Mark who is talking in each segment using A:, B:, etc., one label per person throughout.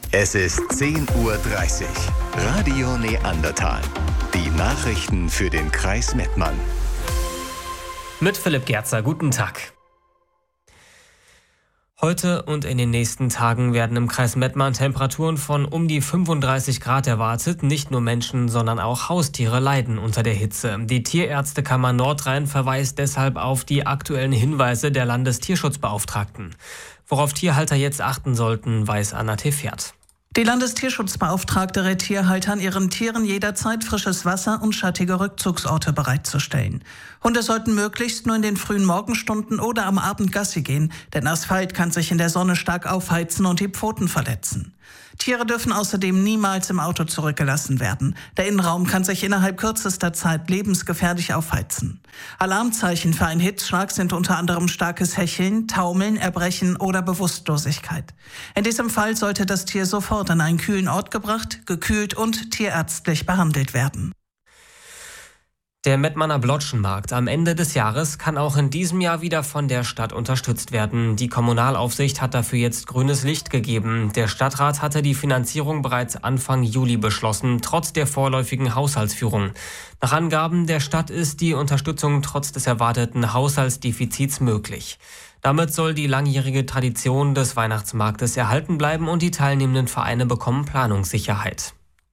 A: Es ist 10:30 Uhr. Radio Neandertal. Die Nachrichten für den Kreis Mettmann.
B: Mit Philipp Gerzer, guten Tag. Heute und in den nächsten Tagen werden im Kreis Mettmann Temperaturen von um die 35 Grad erwartet. Nicht nur Menschen, sondern auch Haustiere leiden unter der Hitze. Die Tierärztekammer Nordrhein verweist deshalb auf die aktuellen Hinweise der Landestierschutzbeauftragten. Worauf Tierhalter jetzt achten sollten, weiß Anna Tefert.
C: Die Landestierschutzbeauftragte rät Tierhaltern, ihren Tieren jederzeit frisches Wasser und schattige Rückzugsorte bereitzustellen. Hunde sollten möglichst nur in den frühen Morgenstunden oder am Abend Gassi gehen, denn Asphalt kann sich in der Sonne stark aufheizen und die Pfoten verletzen. Tiere dürfen außerdem niemals im Auto zurückgelassen werden. Der Innenraum kann sich innerhalb kürzester Zeit lebensgefährlich aufheizen. Alarmzeichen für einen Hitzschlag sind unter anderem starkes Hecheln, Taumeln, Erbrechen oder Bewusstlosigkeit. In diesem Fall sollte das Tier sofort an einen kühlen Ort gebracht, gekühlt und tierärztlich behandelt werden.
B: Der Mettmanner Blotschenmarkt am Ende des Jahres kann auch in diesem Jahr wieder von der Stadt unterstützt werden. Die Kommunalaufsicht hat dafür jetzt grünes Licht gegeben. Der Stadtrat hatte die Finanzierung bereits Anfang Juli beschlossen, trotz der vorläufigen Haushaltsführung. Nach Angaben der Stadt ist die Unterstützung trotz des erwarteten Haushaltsdefizits möglich. Damit soll die langjährige Tradition des Weihnachtsmarktes erhalten bleiben und die teilnehmenden Vereine bekommen Planungssicherheit.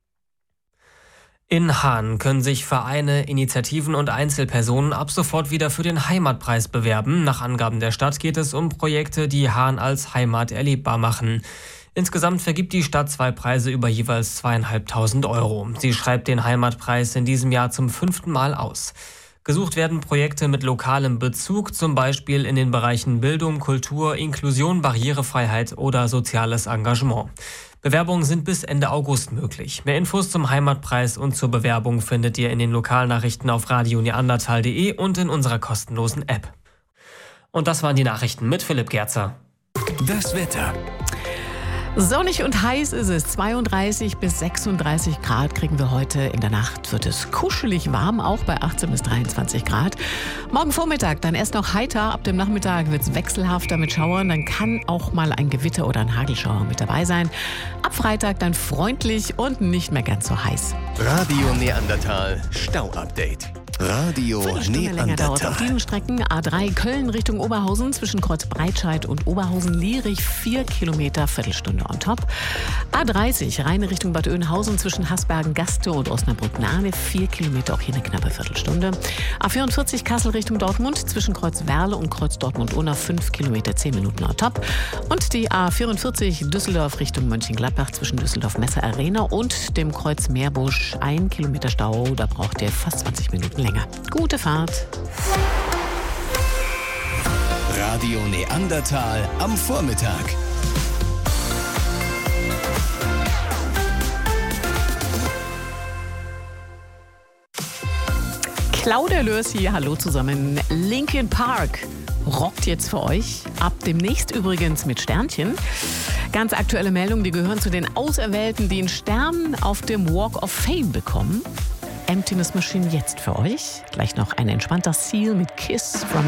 B: In Hahn können sich Vereine, Initiativen und Einzelpersonen ab sofort wieder für den Heimatpreis bewerben. Nach Angaben der Stadt geht es um Projekte, die Hahn als Heimat erlebbar machen. Insgesamt vergibt die Stadt 2 Preise über jeweils 2.500 Euro. Sie schreibt den Heimatpreis in diesem Jahr zum 5. Mal aus. Gesucht werden Projekte mit lokalem Bezug, zum Beispiel in den Bereichen Bildung, Kultur, Inklusion, Barrierefreiheit oder soziales Engagement. Bewerbungen sind bis Ende August möglich. Mehr Infos zum Heimatpreis und zur Bewerbung findet ihr in den Lokalnachrichten auf radioneandertal.de und in unserer kostenlosen App. Und das waren die Nachrichten mit Philipp Gerzer.
A: Das Wetter.
D: Sonnig und heiß ist es. 32 bis 36 Grad kriegen wir heute. In der Nacht wird es kuschelig warm, auch bei 18 bis 23 Grad. Morgen Vormittag dann erst noch heiter. Ab dem Nachmittag wird es wechselhafter mit Schauern. Dann kann auch mal ein Gewitter oder ein Hagelschauer mit dabei sein. Ab Freitag dann freundlich und nicht mehr ganz so heiß.
A: Radio Neandertal Stau-Update. Radio
D: Länger dauert auf
A: Neandertal.
D: diesen Strecken. A3 Köln Richtung Oberhausen zwischen Kreuz Breitscheid und Oberhausen-Lierich 4 Kilometer, Viertelstunde on top. A30 Rheine Richtung Bad Oeynhausen zwischen Hasbergen-Gaste und Osnabrück-Nahne 4 Kilometer, auch hier eine knappe Viertelstunde. A44 Kassel Richtung Dortmund zwischen Kreuz Werle und Kreuz Dortmund-Unna 5 Kilometer, 10 Minuten on top. Und die A44 Düsseldorf Richtung Mönchengladbach zwischen Düsseldorf-Messe Arena und dem Kreuz Meerbusch 1 Kilometer Stau, da braucht ihr fast 20 Minuten länger. Gute Fahrt.
A: Radio Neandertal am Vormittag.
D: Claudia Lörs hier, hallo zusammen. Linkin Park rockt jetzt für euch. Ab demnächst übrigens mit Sternchen. Ganz aktuelle Meldung, die gehören zu den Auserwählten, die einen Stern auf dem Walk of Fame bekommen. Emptiness Machine jetzt für euch. Gleich noch ein entspannter Seal mit Kiss from